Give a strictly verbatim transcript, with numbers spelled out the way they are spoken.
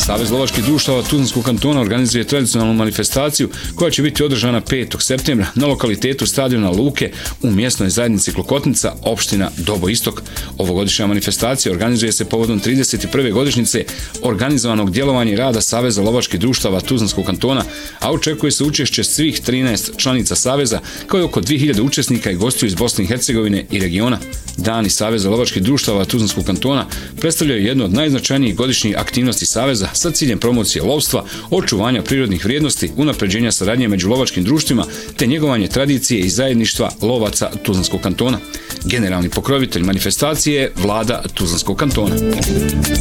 Savez lovačkih društava Tuzlanskog kantona organizuje tradicionalnu manifestaciju koja će biti održana petog septembra na lokalitetu stadiona Luke u mjesnoj zajednici Klokotnica, opština Dobo Istok. Ovogodišnja manifestacija organizuje se povodom trideset prve godišnjice organizovanog djelovanja i rada Saveza lovačkih društava Tuzlanskog kantona, a očekuje se učešće svih trinaest članica Saveza, kao i oko dvije hiljade učesnika i gostiju iz Bosne i Hercegovine i regiona. Dani Saveza lovačkih društava Tuzlanskog kantona predstavljaju jednu od najznačajnijih godišnjih aktivnosti Saveza sa ciljem promocije lovstva, očuvanja prirodnih vrijednosti, unapređenja saradnje među lovačkim društvima te njegovanje tradicije i zajedništva lovaca Tuzlanskog kantona. Generalni pokrovitelj manifestacije je vlada Tuzlanskog kantona.